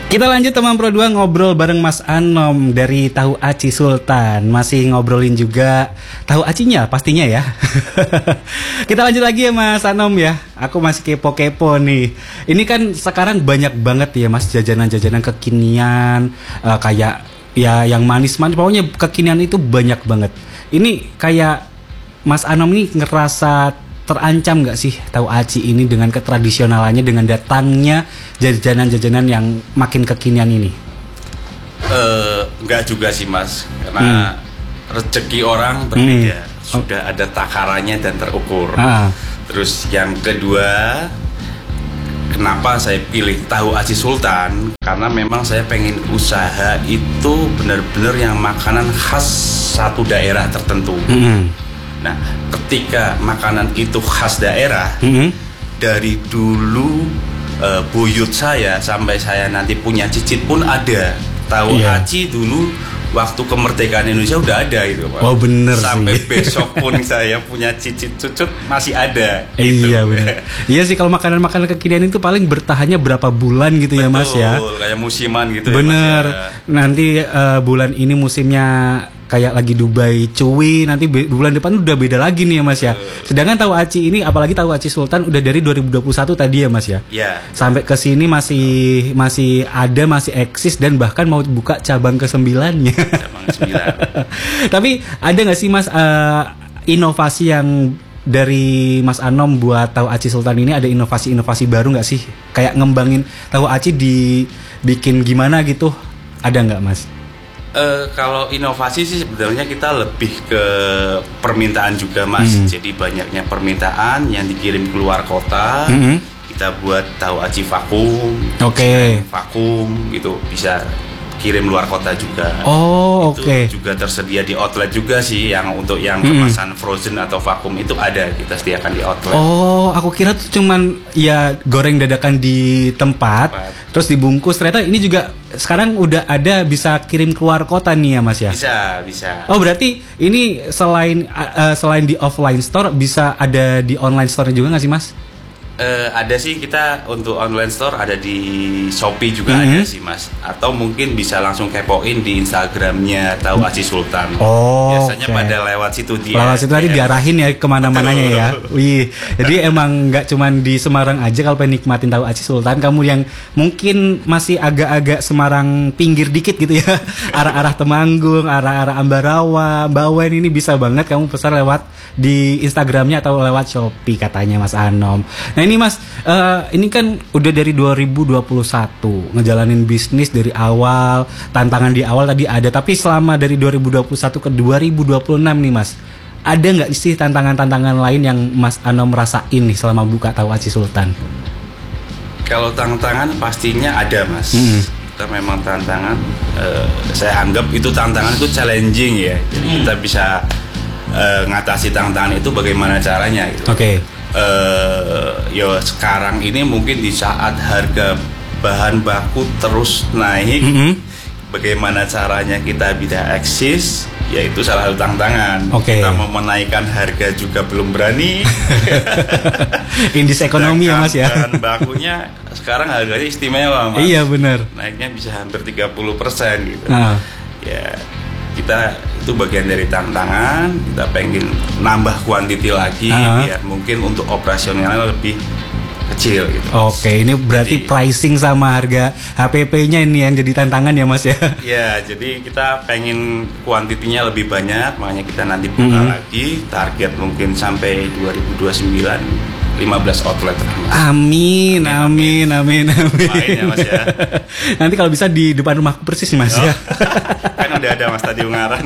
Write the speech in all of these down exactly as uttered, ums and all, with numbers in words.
Kita lanjut teman Pro dua ngobrol bareng Mas Anom dari Tahu Aci Sultan. Masih ngobrolin juga tahu acinya pastinya ya. Kita lanjut lagi ya Mas Anom ya. Aku masih kepo-kepo nih. Ini kan sekarang banyak banget ya Mas jajanan-jajanan kekinian uh, kayak ya yang manis-manis. Pokoknya kekinian itu banyak banget. Ini kayak Mas Anom ini ngerasa terancam nggak sih tahu aci ini dengan ketradisionalannya, dengan datangnya jajanan-jajanan yang makin kekinian ini? Uh, nggak juga sih Mas, karena hmm. rezeki orang berbeda, hmm. sudah ada takarannya dan terukur. Ah. Terus yang kedua, kenapa saya pilih tahu aci Sultan? Karena memang saya pengen usaha itu benar-benar yang makanan khas satu daerah tertentu. Hmm. Nah, ketika makanan itu khas daerah, mm-hmm. dari dulu uh, buyut saya sampai saya nanti punya cicit pun ada. Tahu yeah. aci dulu waktu kemerdekaan Indonesia udah ada gitu Pak. Oh bener sampai sih. Besok pun saya punya cicit cucut masih ada. Gitu. Iya bener. Iya sih, kalau makanan-makanan kekinian itu paling bertahannya berapa bulan gitu. Betul, ya Mas ya. Kayak musiman gitu. Bener. Ya, Mas, ya. Nanti uh, bulan ini musimnya kayak lagi Dubai cuy, nanti be- bulan depan udah beda lagi nih ya Mas ya. Sedangkan tahu aci ini, apalagi tahu aci Sultan udah dari dua ribu dua puluh satu tadi ya Mas ya. Iya. Sampai ke sini masih masih ada, masih eksis dan bahkan mau buka cabang kesembilannya. Cabang kesembilan. Tapi ada nggak sih Mas uh, inovasi yang dari Mas Anom buat tahu aci Sultan ini, ada inovasi-inovasi baru nggak sih? Kayak ngembangin tahu aci dibikin gimana gitu? Ada nggak Mas? Uh, kalau inovasi sih sebenarnya kita lebih ke permintaan juga Mas. Hmm. Jadi banyaknya permintaan yang dikirim keluar kota. Hmm. Kita buat tahu aci vakum. Oke. Okay. Vakum gitu, bisa kirim luar kota juga. Oh, oke. Okay. Juga tersedia di outlet juga sih, yang untuk yang kemasan hmm. frozen atau vakum itu ada, kita sediakan di outlet. Oh, aku kira tuh cuman ya goreng dadakan di tempat, tempat. Terus dibungkus. Ternyata ini juga sekarang udah ada bisa kirim keluar kota nih ya Mas ya? Bisa, bisa. Oh, berarti ini selain uh, selain di offline store bisa ada di online store juga nggak sih Mas? Uh, ada sih, kita untuk online store ada di Shopee juga mm-hmm. ada sih Mas. Atau mungkin bisa langsung kepoin di Instagramnya Tahu Aci Sultan. Oh, biasanya okay. pada lewat situ dia. Lewat situ nanti diarahin ya kemana-mananya ya. Wih, jadi emang nggak cuman di Semarang aja kalau pengen nikmatin Tahu Aci Sultan. Kamu yang mungkin masih agak-agak Semarang pinggir dikit gitu ya, arah-arah Temanggung, arah-arah Ambarawa, Bawen, ini bisa banget kamu pesan lewat di Instagramnya atau lewat Shopee katanya Mas Anom. Nah ini Mas, uh, ini kan udah dari dua ribu dua puluh satu ngejalanin bisnis dari awal, tantangan di awal tadi ada, tapi selama dari dua ribu dua puluh satu ke dua ribu dua puluh enam nih Mas, ada nggak sih tantangan-tantangan lain yang Mas Anom rasain nih selama buka Tahu Aci Sultan? Kalau tantangan pastinya ada Mas. Hmm. Kita memang tantangan, uh, saya anggap itu tantangan itu challenging ya. Jadi hmm. kita bisa uh, ngatasi tantangan itu bagaimana caranya gitu. Oke. Okay. Uh, yo sekarang ini mungkin di saat harga bahan baku terus naik, mm-hmm. bagaimana caranya kita bisa eksis, yaitu salah satu tantangan. Okay. Kita mau menaikkan harga juga belum berani. Indeks ekonomi ya Mas ya. Bahan bakunya sekarang harganya istimewa Mas. Iya benar. Naiknya bisa hampir tiga puluh persen gitu. Nah. Ya kita itu bagian dari tantangan, kita pengen nambah kuantiti lagi uh-huh. biar mungkin untuk operasionalnya lebih kecil gitu. Oke, ini berarti jadi, pricing sama harga H P P-nya ini yang jadi tantangan ya Mas ya? Ya, jadi kita pengen kuantitinya lebih banyak, makanya kita nanti buka mm-hmm. lagi, target mungkin sampai dua ribu dua puluh sembilan lima belas outlet. Amin, amin, amin, amin. Main ya Mas ya. Nanti kalau bisa di depan rumahku persis nih Mas oh. ya. Kan udah ada Mas tadi Ungaran.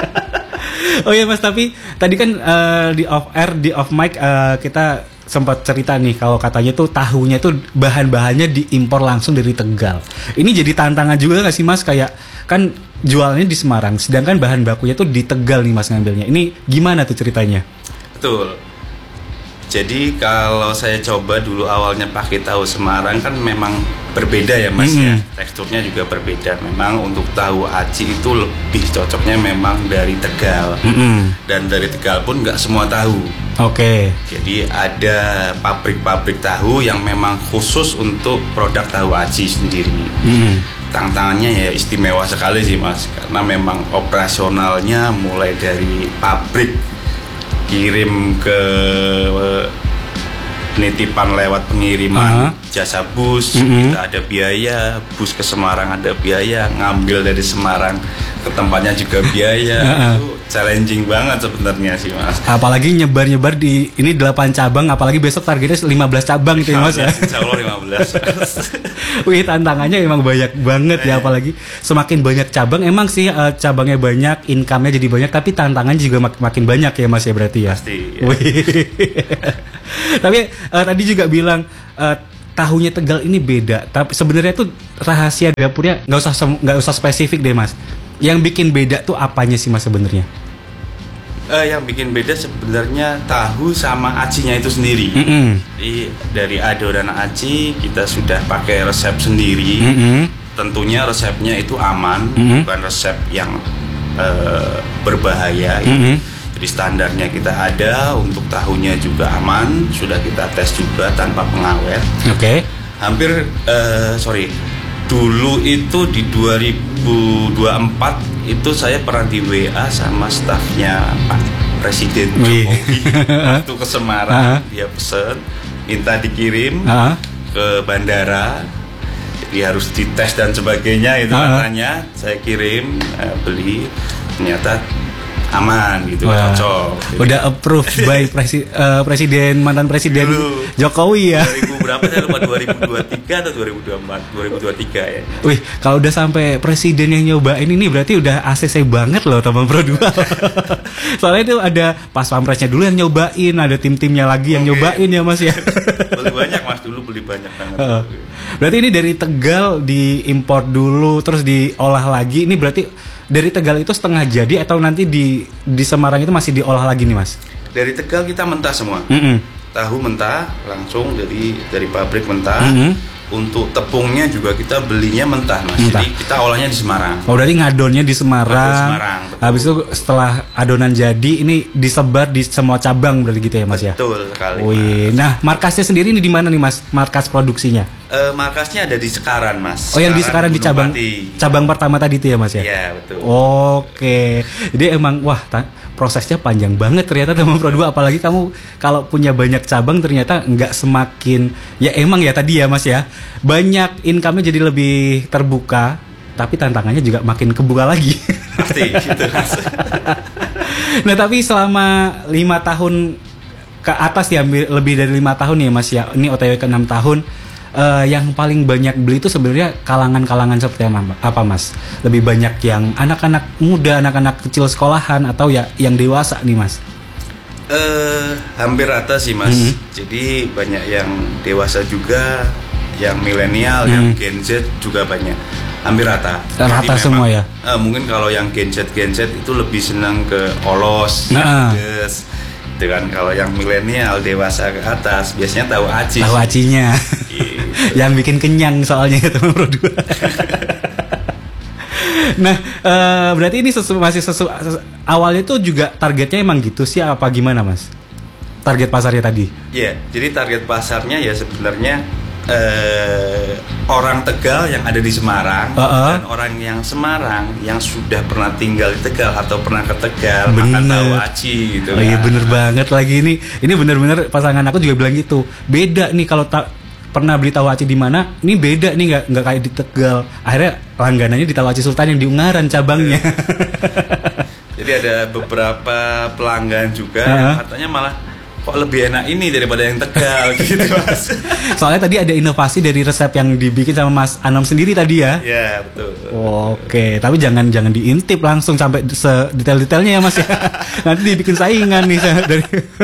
Oh iya Mas, tapi tadi kan uh, di off air, di off mic uh, kita sempat cerita nih kalau katanya tuh tahunya tuh bahan-bahannya diimpor langsung dari Tegal. Ini jadi tantangan juga nggak sih Mas? Kayak kan jualnya di Semarang, sedangkan bahan bakunya tuh di Tegal nih Mas ngambilnya. Ini gimana tuh ceritanya? Betul. Jadi kalau saya coba dulu awalnya pakai tahu Semarang kan memang berbeda ya Mas mm-hmm. ya. Teksturnya juga berbeda. Memang untuk tahu aci itu lebih cocoknya memang dari Tegal. Mm-hmm. Dan dari Tegal pun nggak semua tahu. Oke. Okay. Jadi ada pabrik-pabrik tahu yang memang khusus untuk produk tahu aci sendiri. Mm-hmm. Tantangannya ya istimewa sekali sih Mas. Karena memang operasionalnya mulai dari pabrik kirim ke penitipan lewat pengiriman uh-huh. jasa bus, mm-hmm. kita ada biaya, bus ke Semarang ada biaya, ngambil dari Semarang ke tempatnya juga biaya. Uh-huh. Itu challenging banget sebenarnya sih Mas. Apalagi nyebar-nyebar di ini delapan cabang, apalagi besok targetnya lima belas cabang gitu ya Mas ya. Insya Allah lima belas. Wih, tantangannya emang banyak banget ya, apalagi semakin banyak cabang emang sih uh, cabangnya banyak, income-nya jadi banyak, tapi tantangannya juga mak- makin banyak ya Mas ya berarti ya. Pasti. Ya. Wih. Tapi uh, tadi juga bilang uh, tahunya Tegal ini beda, tapi sebenarnya tuh rahasia dapurnya nggak usah nggak usah spesifik deh Mas. Yang bikin beda tuh apanya sih Mas sebenarnya? Uh, yang bikin beda sebenarnya tahu sama acinya itu sendiri. Mm-hmm. Jadi dari adonan aci kita sudah pakai resep sendiri. Mm-hmm. Tentunya resepnya itu aman, mm-hmm. bukan resep yang uh, berbahaya. Mm-hmm. Jadi standarnya kita ada, untuk tahunya juga aman, sudah kita tes juga tanpa pengawet. Oke. Okay. Hampir uh, sorry. Dulu itu di dua ribu dua puluh empat itu saya pernah di W A sama stafnya Pak Presiden Jokowi waktu ke Semarang. Uh-huh. Dia pesen minta dikirim uh-huh. ke bandara, jadi harus dites dan sebagainya itu uh-huh. katanya. Saya kirim, uh, beli, ternyata aman gitu, wow. Cocok. Udah approved by presi, uh, presiden mantan presiden dulu, Jokowi ya. dua ribu berapa saya lupa, dua ribu dua puluh tiga atau dua ribu dua puluh empat, dua ribu dua puluh tiga ya. Wih, kalau udah sampai presiden yang nyobain ini berarti udah A C C banget loh teman Pro dua. Soalnya itu ada pas pampresnya dulu yang nyobain, ada tim-timnya lagi yang okay. nyobain ya Mas ya. Beli banyak Mas, dulu beli banyak banget. Uh, berarti ini dari Tegal diimpor dulu terus diolah lagi. Ini berarti dari Tegal itu setengah jadi atau nanti di di Semarang itu masih diolah lagi nih Mas? Dari Tegal kita mentah semua. Mm-hmm. Tahu mentah langsung dari dari pabrik mentah. Mm-hmm. Untuk tepungnya juga kita belinya mentah Mas. Mentah. Jadi kita olahnya di Semarang. Oh, berarti ngadonnya di Semarang. Ngadon Semarang. Betul. Habis itu setelah adonan jadi ini disebar di semua cabang berarti gitu ya Mas ya? Betul sekali. Wih, nah markasnya sendiri ini di mana nih Mas? Markas produksinya? Uh, markasnya ada di Sekaran Mas. Oh, yang di Sekaran di cabang Mati. Cabang pertama tadi itu ya Mas ya? Iya betul. Oke, jadi emang wah ta- prosesnya panjang banget ternyata teman Pro dua, apalagi kamu kalau punya banyak cabang ternyata nggak semakin ya emang ya tadi ya Mas ya, banyak income-nya jadi lebih terbuka, tapi tantangannya juga makin kebuka lagi. Pasti gitu Mas. Nah tapi selama lima tahun ke atas ya, lebih dari lima tahun ya Mas ya, ini O T W ke enam tahun. Uh, yang paling banyak beli itu sebenarnya kalangan-kalangan seperti apa Mas? Lebih banyak yang anak-anak muda, anak-anak kecil sekolahan, atau ya yang dewasa nih Mas? Uh, hampir rata sih Mas. Mm-hmm. Jadi banyak yang dewasa juga, yang milenial, mm. yang Gen Z juga banyak. Hampir rata. Rata memang, semua ya? Uh, mungkin kalau yang Gen Z, Gen Z itu lebih senang ke olos, nah. yes. Itu kan. Kalau yang milenial dewasa ke atas biasanya tahu aci. Tahu acinya. Gitu. Yang bikin kenyang soalnya teman Pro dua. Nah, uh, berarti ini sesu, masih sesu, sesu, awalnya itu juga targetnya emang gitu sih apa gimana Mas? Target pasarnya tadi? Iya, yeah, jadi target pasarnya ya sebenarnya uh, orang Tegal yang ada di Semarang, uh-uh. dan orang yang Semarang yang sudah pernah tinggal di Tegal atau pernah ke Tegal makan tahu aci gitu. Oh iya, bener banget lagi ini. Ini bener-bener pasangan aku juga bilang gitu. Beda nih kalau tak pernah beli tahu aci di mana, ini beda nih, nggak nggak kayak di Tegal. Akhirnya langganannya di Tahu Aci Sultan yang di Ungaran cabangnya. Jadi ada beberapa pelanggan juga uh-huh. yang katanya malah kok lebih enak ini daripada yang Tegal gitu Mas. Soalnya tadi ada inovasi dari resep yang dibikin sama Mas Anom sendiri tadi ya. Iya betul. Oke, tapi jangan jangan diintip langsung sampai sedetail-detailnya ya Mas ya. Nanti dibikin saingan nih dari.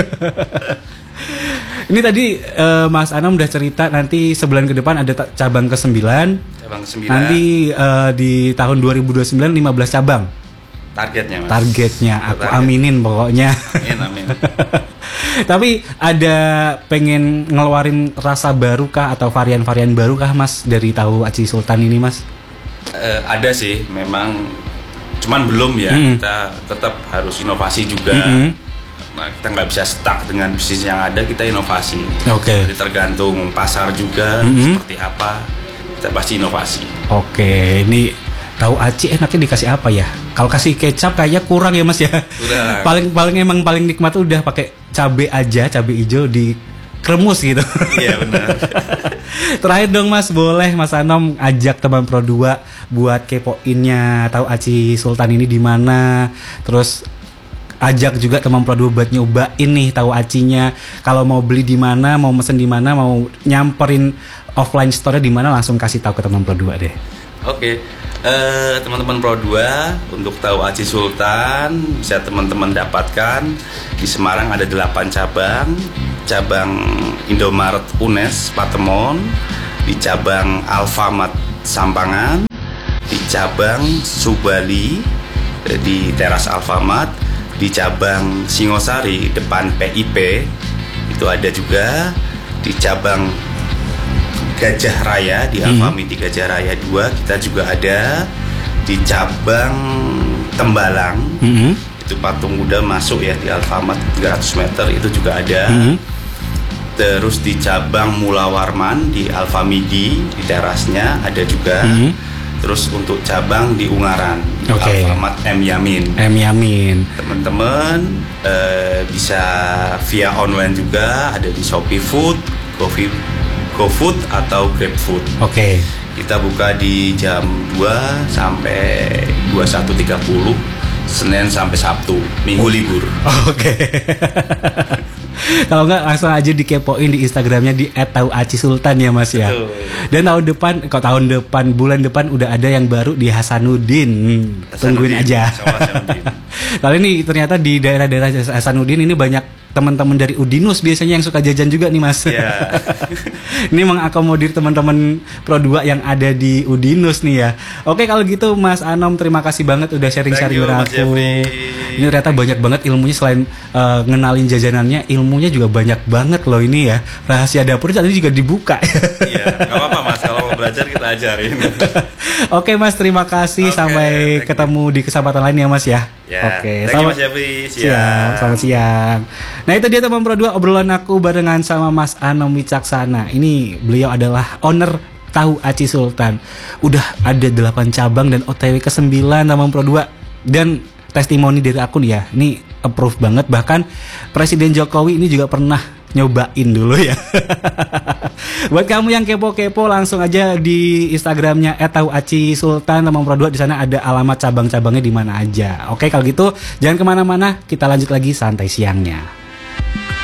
Ini tadi uh, Mas Anom udah cerita nanti sebulan ke depan ada ta- cabang ke sembilan. Cabang ke sembilan. Nanti uh, di tahun dua ribu dua puluh sembilan lima belas cabang. targetnya mas. Targetnya aku Target. aminin pokoknya. Amin amin. Tapi ada pengen ngeluarin rasa baru kah atau varian-varian baru kah mas dari tahu aci sultan ini mas? Uh, ada sih, memang cuman belum ya. Mm-hmm. Kita tetap harus inovasi juga. Mm-hmm. Nah, kita nggak bisa stuck dengan bisnis yang ada, kita inovasi. Oke. Okay. Jadi tergantung pasar juga, mm-hmm. seperti apa, kita pasti inovasi. Oke, okay. Ini tahu aci enaknya dikasih apa ya? Kalau kasih kecap kayaknya kurang ya mas ya. Udah. Paling paling emang paling nikmat tuh udah pakai cabe aja, cabe hijau di kremus gitu. Iya benar. Terakhir dong mas, boleh Mas Anom ajak teman Pro dua buat kepoinnya tahu aci sultan ini di mana, terus ajak juga teman Pro dua buat nyobain nih tahu acinya. Kalau mau beli di mana, mau mesen di mana, mau nyamperin offline store di mana, langsung kasih tahu ke teman Pro dua deh. Oke, uh, teman-teman Pro dua untuk tahu aci sultan bisa teman-teman dapatkan di Semarang ada delapan cabang, cabang Indomaret Unes Patemon, di cabang Alfamart Sampangan, di cabang Subali di teras Alfamart, di cabang Singosari depan P I P itu ada juga, di cabang Gajah Raya di Alfamart di Gajah Raya dua kita juga ada, di cabang Tembalang mm-hmm. itu patung Buddha masuk ya di Alfamart tiga ratus meter itu juga ada, mm-hmm. terus di cabang Mula Warman di Alfamidi di terasnya ada juga, mm-hmm. terus untuk cabang di Ungaran di okay. Alfamart M Yamin. M Yamin. Teman-teman uh, bisa via online juga, ada di Shopee Food, Coffee GoFood atau GrabFood. Oke. Okay. Kita buka di jam dua sampai dua puluh satu tiga puluh Senin sampai Sabtu, Minggu libur. Oke. Okay. Kalau nggak langsung aja dikepoin di Instagramnya di et tahu aci sultan ya mas ya. Betul. Dan tahun depan, kok tahun depan bulan depan udah ada yang baru di Hasanuddin. Hmm, tungguin aja. Kalau ini ternyata di daerah-daerah Hasanuddin ini banyak teman-teman dari Udinus biasanya yang suka jajan juga nih mas. Yeah. Ini mengakomodir teman-teman Pro dua yang ada di Udinus nih ya. Oke kalau gitu Mas Anom, terima kasih banget udah sharing-sharing dengan aku. Ini ternyata banyak banget ilmunya, selain uh, ngenalin jajanannya, ilmunya juga banyak banget loh ini ya. Rahasia dapur tadi juga dibuka. Iya, nggak apa-apa mas, kalau mau belajar kita ajarin. Oke mas, terima kasih. Okay, sampai ketemu you. Di kesempatan lain ya mas ya. Yeah. Oke, okay. Selamat siang. Selamat siang. Nah itu dia teman Pro dua obrolan aku barengan sama Mas Anom Wicaksana. Ini beliau adalah owner tahu aci sultan. Udah ada delapan cabang dan O T W ke sembilan teman Pro dua. Dan testimoni dari aku nih ya, ini approve banget. Bahkan Presiden Jokowi ini juga pernah nyobain dulu ya. Buat kamu yang kepo-kepo langsung aja di Instagramnya et tahu aci sultan teman Pro dua. Di sana ada alamat cabang-cabangnya di mana aja. Oke kalau gitu jangan kemana-mana, kita lanjut lagi santai siangnya.